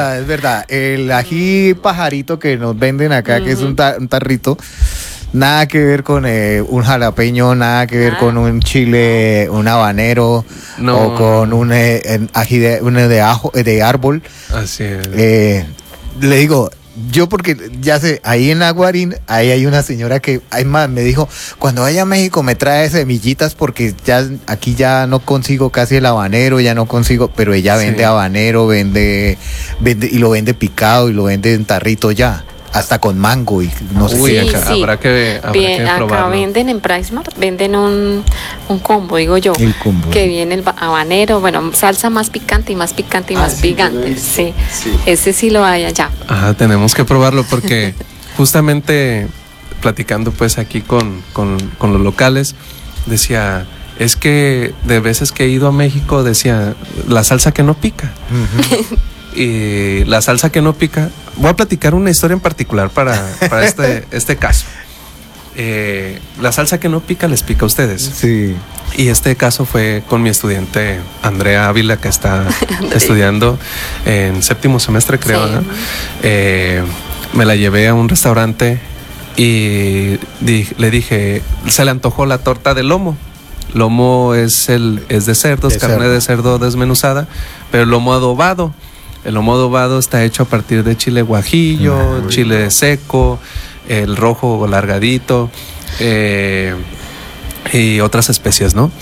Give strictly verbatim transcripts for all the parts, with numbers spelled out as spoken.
Ah, es verdad, el ají pajarito que nos venden acá, uh-huh. que es un, ta un tarrito, nada que ver con eh, un jalapeño, nada que ver ah. con un chile, un habanero, no. o con un eh, ají de, un de ajo, de árbol. Así es. Eh, le digo, yo porque ya sé, ahí en Aguarín, ahí hay una señora que, hay más, me dijo, cuando vaya a México me trae semillitas porque ya aquí ya no consigo casi el habanero, ya no consigo, pero ella vende sí. habanero, vende, vende y lo vende picado y lo vende en tarrito ya. Hasta con mango y no sé Uy, si acá, sí. habrá que, habrá Bien, que probarlo. acá venden en Praxmart, venden un, un combo, digo yo, el combo. que viene el habanero, bueno, salsa más picante y más picante y ah, más sí, picante, sí. sí, ese sí lo hay allá. Ajá, tenemos que probarlo porque justamente platicando pues aquí con, con, con los locales, decía, es que de veces que he ido a México, decía, la salsa que no pica. Uh-huh. Y la salsa que no pica, voy a platicar una historia en particular para, para este, este caso. Eh, la salsa que no pica les pica a ustedes. Sí. Y este caso fue con mi estudiante Andrea Ávila, que está estudiando en séptimo semestre, creo. Sí. ¿no? Eh, me la llevé a un restaurante y di, le dije, se le antojó la torta de lomo. Lomo es, el, es de cerdo, es carne cerdo. de cerdo desmenuzada, pero lomo adobado. El lomo adobado está hecho a partir de chile guajillo, ah, chile seco, el rojo largadito eh, y otras especias, ¿no?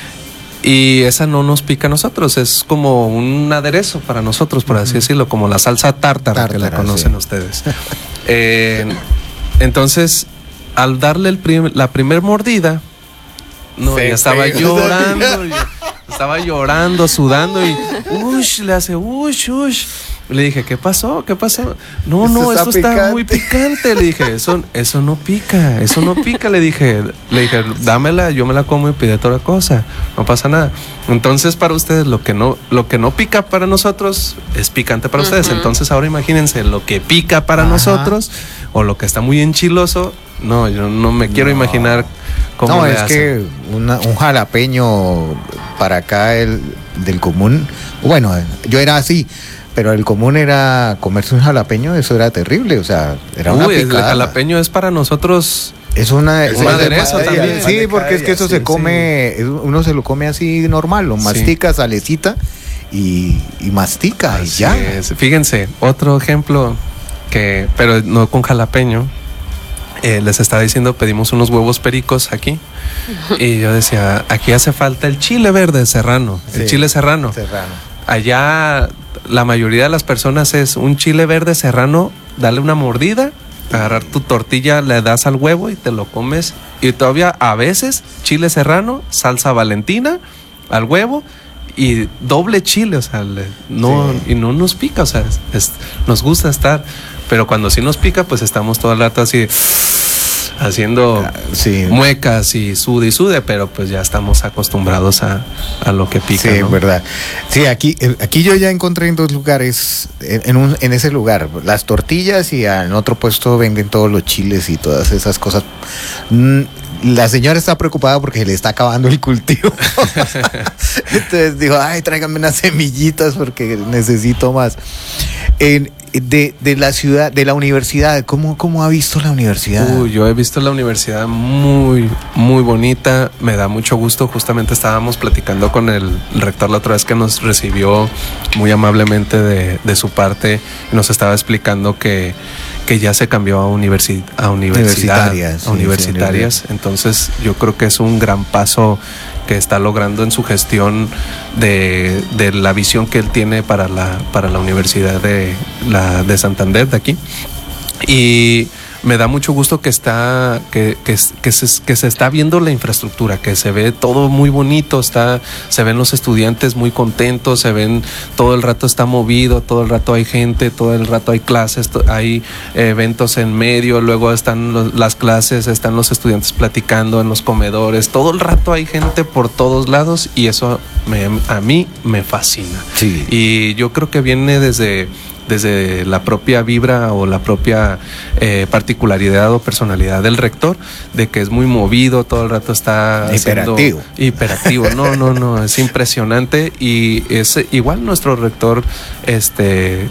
Y esa no nos pica a nosotros, es como un aderezo para nosotros, por así decirlo, como la salsa tártara, tártara que la conocen sí. ustedes. Eh, entonces, al darle el prim la primer mordida, no, sí, ya estaba sí. llorando. Ya, estaba llorando, sudando y ush, le hace ush, ush. Le dije, ¿qué pasó? ¿Qué pasó? No, no, esto está, está muy picante. Le dije, eso, eso no pica, eso no pica. Le dije, le dije, dámela, yo me la como y pide otra cosa. No pasa nada. Entonces, para ustedes, lo que no, lo que no pica para nosotros es picante para uh-huh. ustedes. Entonces, ahora imagínense lo que pica para Ajá. nosotros o lo que está muy enchiloso. No, yo no me quiero no. imaginar cómo No, le es hacen. que una, un jalapeño para acá el, del común, bueno, yo era así, pero el común era comerse un jalapeño, eso era terrible, o sea, era Uy, una picada. El jalapeño es para nosotros... Es una... Es un aderezo también. Sí, porque es que eso sí, se come, sí. uno se lo come así normal, lo mastica, sí. salecita y, y mastica así y ya. Es. Fíjense, otro ejemplo que, pero no con jalapeño, eh, les estaba diciendo, pedimos unos huevos pericos aquí y yo decía, aquí hace falta el chile verde serrano, sí, el chile serrano. serrano. Allá la mayoría de las personas es un chile verde serrano, darle una mordida, agarrar tu tortilla, le das al huevo y te lo comes. Y todavía a veces chile serrano, salsa valentina al huevo y doble chile, o sea, le, no, sí. y no nos pica, o sea, es, es, nos gusta estar, pero cuando sí nos pica, pues estamos todo el rato así haciendo sí. muecas y sude y sude, pero pues ya estamos acostumbrados a, a lo que pica. Sí, ¿no? verdad. Sí, aquí, aquí yo ya encontré en dos lugares, en, un, en ese lugar, las tortillas y en otro puesto venden todos los chiles y todas esas cosas. La señora está preocupada porque se le está acabando el cultivo. Entonces dijo, ay, tráiganme unas semillitas porque necesito más. En, de, de la ciudad, de la universidad, ¿cómo, cómo ha visto la universidad? Uy, yo he visto la universidad muy, muy bonita, me da mucho gusto. Justamente estábamos platicando con el, el rector la otra vez que nos recibió muy amablemente de, de su parte y nos estaba explicando que, que ya se cambió a, universi a universidad, universitarias, a universitarias. Sí, entonces yo creo que es un gran paso que está logrando en su gestión de, de la visión que él tiene para la, para la Universidad de, la, de Santander, de aquí. Y me da mucho gusto que está que, que, que, se, que se está viendo la infraestructura, que se ve todo muy bonito, está, se ven los estudiantes muy contentos, se ven, todo el rato está movido, todo el rato hay gente, todo el rato hay clases, hay eventos en medio, luego están los, las clases, están los estudiantes platicando en los comedores, todo el rato hay gente por todos lados y eso me, a mí me fascina. Sí. Y yo creo que viene desde... desde la propia vibra o la propia eh, particularidad o personalidad del rector, de que es muy movido, todo el rato está hiperactivo. Hiperactivo, no, no, no, es impresionante. Y es igual nuestro rector, este,